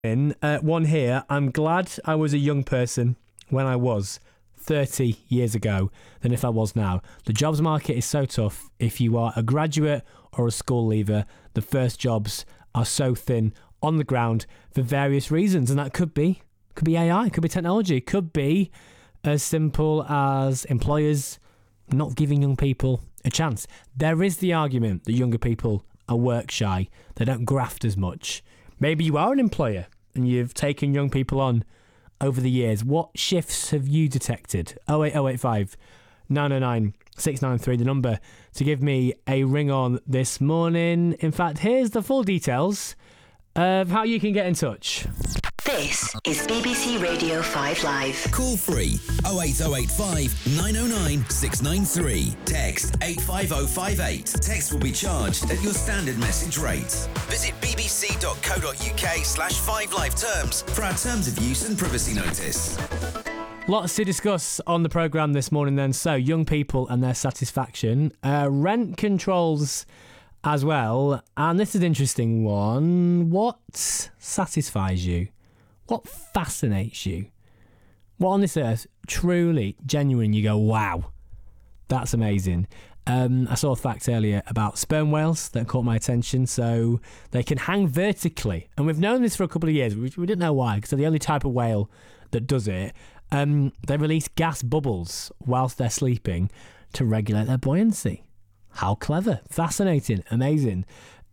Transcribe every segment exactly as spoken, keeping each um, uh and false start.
In uh, one here, I'm glad I was a young person when I was thirty years ago than if I was now. The jobs market is so tough. If you are a graduate or a school leaver, the first jobs are so thin on the ground for various reasons, and that could be could be A I, could be technology, could be as simple as employers not giving young people a chance. There is the argument that younger people are work shy, they don't graft as much. Maybe you are an employer and you've taken young people on over the years. What shifts have you detected? oh eight oh eight five, nine oh nine, six nine three, the number to give me a ring on this morning. In fact, here's the full details of how you can get in touch. This is B B C Radio five Live. Call free oh eight oh eight five, nine oh nine, six nine three. Text eight five oh five eight. Text will be charged at your standard message rate. Visit bbc.co.uk slash 5live terms for our terms of use and privacy notice. Lots to discuss on the programme this morning then. So, young people and their satisfaction. Uh, rent controls as well. And this is an interesting one. What satisfies you? What fascinates you? What on this earth truly, genuine, you go, wow, that's amazing. Um, I saw a fact earlier about sperm whales that caught my attention. So they can hang vertically. And we've known this for a couple of years. We, we didn't know why, because they're the only type of whale that does it. Um, they release gas bubbles whilst they're sleeping to regulate their buoyancy. How clever. Fascinating. Amazing.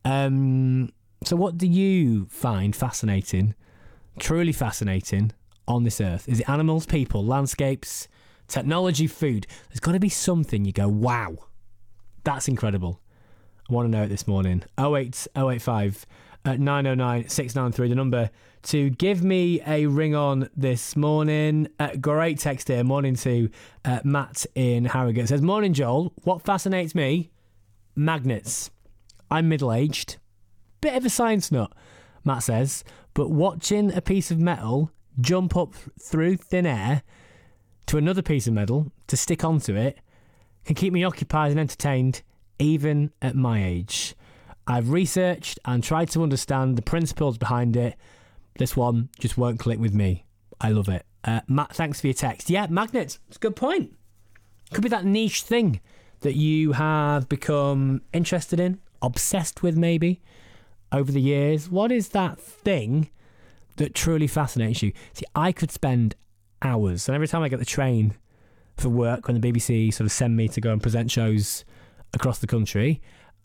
Um, so what do you find fascinating? Truly fascinating on this earth? Is it animals, people, landscapes, technology, food? There's got to be something you go, wow, that's incredible. I want to know it this morning. oh eight oh eight five, nine oh nine, six nine three, the number to give me a ring on this morning. Uh, great text here. Morning to uh, Matt in Harrogate. It says, morning Joel, what fascinates me? Magnets. I'm middle-aged. Bit of a science nut, Matt says, but watching a piece of metal jump up through thin air to another piece of metal to stick onto it can keep me occupied and entertained even at my age. I've researched and tried to understand the principles behind it. This one just won't click with me. I love it. Uh, Matt, thanks for your text. Yeah, magnets. It's a good point. Could be that niche thing that you have become interested in, obsessed with maybe, over the years. What is that thing that truly fascinates you? See, I could spend hours, and every time I get the train for work, when the B B C sort of send me to go and present shows across the country,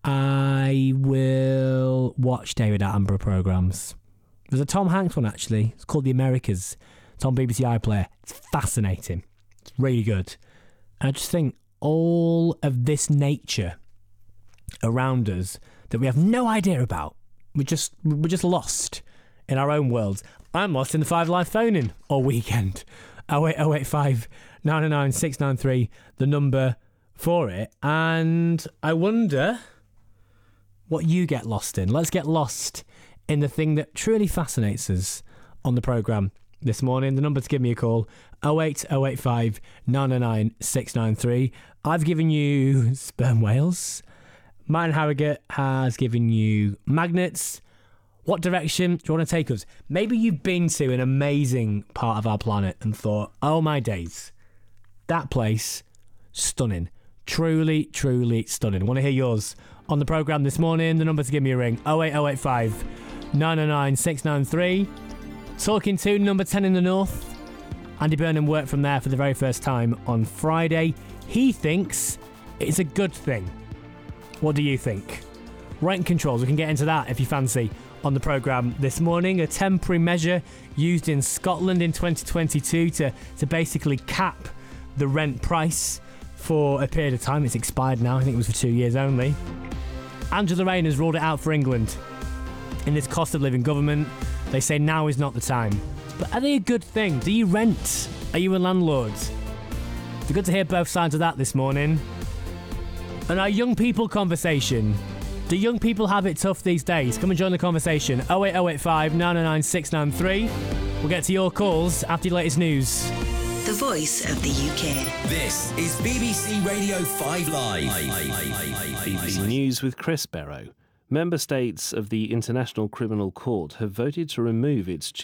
I will watch David Attenborough programmes. There's a Tom Hanks one, actually. It's called The Americas. It's on B B C iPlayer. It's fascinating. It's really good. And I just think all of this nature around us that we have no idea about, we're just, we're just lost in our own worlds. I'm lost in the Five Live phone-in all weekend. oh eight oh eight five, nine oh nine, six nine three, the number for it. And I wonder what you get lost in. Let's get lost in the thing that truly fascinates us on the programme this morning. The number to give me a call, oh eight oh eight five, nine oh nine, six nine three. I've given you sperm whales. Matt in Harrogate has given you magnets. What direction do you want to take us? Maybe you've been to an amazing part of our planet and thought, oh my days, that place, stunning. Truly, truly stunning. I want to hear yours on the programme this morning. The number to give me a ring, oh eight oh eight five, nine oh nine, six nine three. Talking to number ten in the north. Andy Burnham worked from there for the very first time on Friday. He thinks it's a good thing. What do you think? Rent controls, we can get into that if you fancy on the programme this morning. A temporary measure used in Scotland in twenty twenty-two to, to basically cap the rent price for a period of time. It's expired now. I think it was for two years only. Angela Rayner has ruled it out for England. In this cost of living government, they say now is not the time. But are they a good thing? Do you rent? Are you a landlord? It's good to hear both sides of that this morning. And our young people conversation. Do young people have it tough these days? Come and join the conversation. oh eight oh eight five, nine oh nine, six nine three. We'll get to your calls after your latest news. The voice of the U K. This is B B C Radio five Live. B B C News with Chris Barrow. Member states of the International Criminal Court have voted to remove its chief